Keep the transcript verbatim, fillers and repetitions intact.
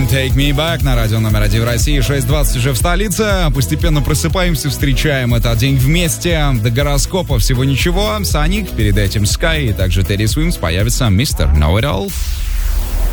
Take Me Back на радио номер один в России. шесть двадцать уже в столице. Постепенно просыпаемся, встречаем этот день вместе. До гороскопа всего ничего. Саник, перед этим Sky и также Терри Свимс появится мистер Know It All.